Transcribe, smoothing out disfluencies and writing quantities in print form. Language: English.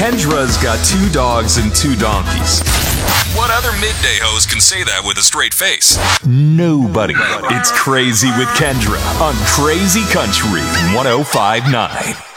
Kendra's got 2 dogs and 2 donkeys. What other midday host can say that with a straight face? Nobody. It's Crazy with Kendra on Crazy Country 105.9.